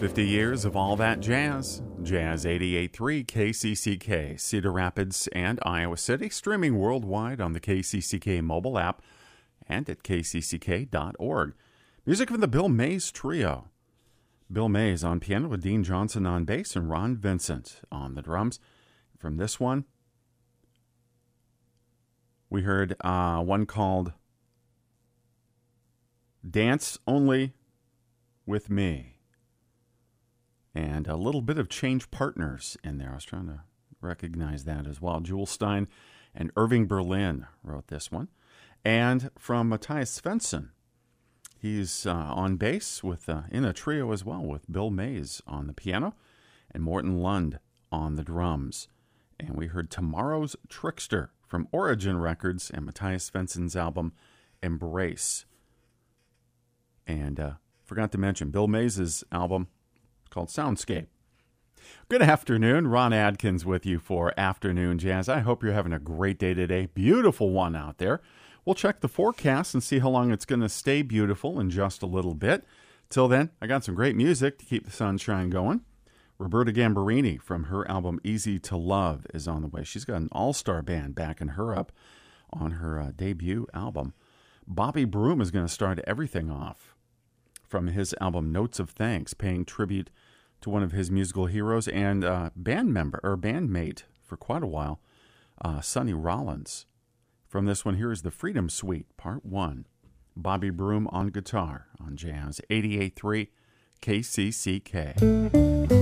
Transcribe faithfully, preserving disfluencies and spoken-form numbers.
fifty years of all that jazz. Jazz eighty-eight point three K C C K, Cedar Rapids and Iowa City, streaming worldwide on the K C C K mobile app and at k c c k dot org. Music from the Bill Mays Trio. Bill Mays on piano with Dean Johnson on bass and Ron Vincent on the drums. From this one, we heard uh, one called Dance Only With Me. And a little bit of Change Partners in there. I was trying to recognize that as well. Jewel Stein and Irving Berlin wrote this one. And from Matthias Svensson, he's uh, on bass with uh, in a trio as well, with Bill Mays on the piano and Morton Lund on the drums. And we heard Tomorrow's Trickster from Origin Records and Matthias Svensson's album Embrace. And uh, forgot to mention Bill Mays' album called Soundscape. Good afternoon. Ron Adkins with you for Afternoon Jazz. I hope you're having a great day today. Beautiful one out there. We'll check the forecast and see how long it's going to stay beautiful in just a little bit. Till then, I got some great music to keep the sunshine going. Roberta Gambarini from her album Easy to Love is on the way. She's got an all-star band backing her up on her uh, debut album. Bobby Broom is going to start everything off from his album Notes of Thanks, paying tribute to one of his musical heroes and uh, band member or bandmate for quite a while, uh, Sonny Rollins. From this one, here is the Freedom Suite, Part one. Bobby Broom on guitar on Jazz eighty-eight point three K C C K.